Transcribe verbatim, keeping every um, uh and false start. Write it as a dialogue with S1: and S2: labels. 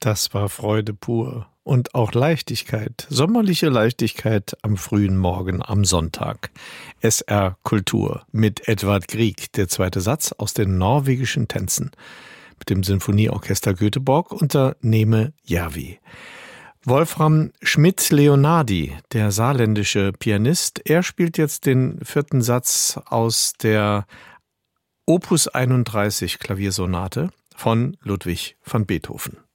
S1: Das war Freude pur und auch Leichtigkeit, sommerliche Leichtigkeit am frühen Morgen am Sonntag. S R Kultur mit Edvard Grieg, der zweite Satz aus den norwegischen Tänzen mit dem Sinfonieorchester Göteborg unter Neme Järvi. Wolfram Schmidt-Leonardi, der saarländische Pianist, er spielt jetzt den vierten Satz aus der Opus einunddreißig Klaviersonate von Ludwig van Beethoven.